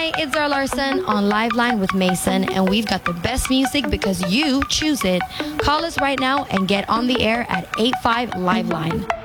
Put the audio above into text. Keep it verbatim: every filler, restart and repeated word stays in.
Hi, it's Zara Larson on Liveline with Mason, and we've got the best music because you choose it. Call us right now and get on the air at eight five Liveline.